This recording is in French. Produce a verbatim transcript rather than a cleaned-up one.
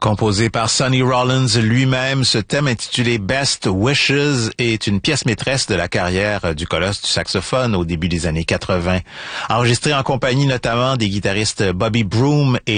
Composé par Sonny Rollins lui-même, ce thème intitulé Best Wishes est une pièce maîtresse de la carrière du colosse du saxophone au début des années quatre-vingts. Enregistré en compagnie notamment des guitaristes Bobby Broom et